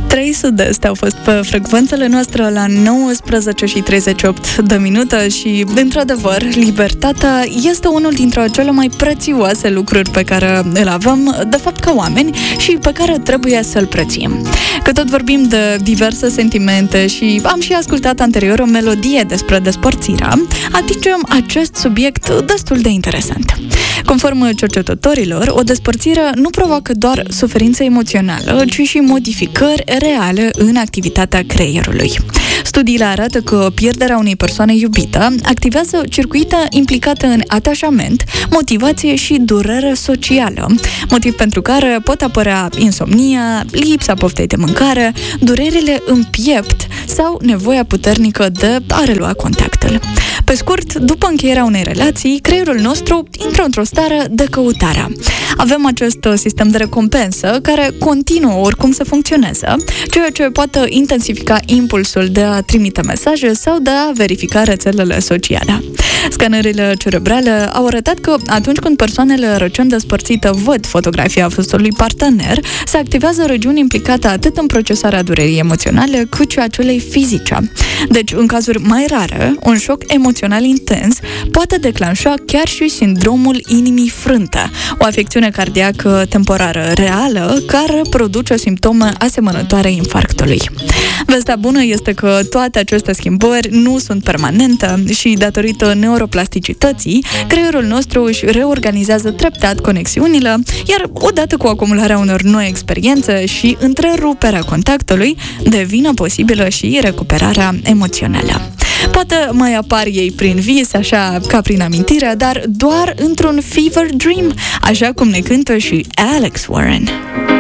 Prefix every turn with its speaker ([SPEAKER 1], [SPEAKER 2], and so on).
[SPEAKER 1] 3 Sud-Est au fost pe frecvențele noastre la 19:38 și, într-adevăr, libertatea este unul dintre cele mai prețioase lucruri pe care îl avem, de fapt, ca oameni și pe care trebuie să-l prețiem. Că tot vorbim de diverse sentimente și am și ascultat anterior o melodie despre despărțirea, atingem acest subiect destul de interesant. Conform cercetătorilor, o despărțire nu provoacă doar suferință emoțională, ci și modificări reale în activitatea creierului. Studiile arată că pierderea unei persoane iubite activează circuite implicate în atașament, motivație și durere socială, motiv pentru care pot apărea insomnia, lipsa poftei de mâncare, durerile în piept sau nevoia puternică de a relua contactul. Pe scurt, după încheierea unei relații, creierul nostru intră într-o stare de căutare. Avem acest sistem de recompensă care continuă oricum să funcționeze, ceea ce poate intensifica impulsul de a trimite mesaje sau de a verifica rețelele sociale. Scanerele cerebrale au arătat că atunci când persoanele recent despărțite văd fotografia fostului partener, se activează regiuni implicate atât în procesarea durerii emoționale cât și a celei fizice. Deci, în cazuri mai rare, un șoc emoțional intens poate declanșa chiar și sindromul inimii frânte, o afecțiune cardiacă temporară reală care produce simptome asemănătoare infarctului. Vestea bună este că toate aceste schimbări nu sunt permanente și, datorită neuroplasticității, creierul nostru își reorganizează treptat conexiunile, iar odată cu acumularea unor noi experiențe și întreruperea contactului, devine posibilă și recuperarea emoțională. Poate mai apar ei prin vis, așa ca prin amintire, dar doar într-un fever dream, așa cum ne cântă și Alex Warren.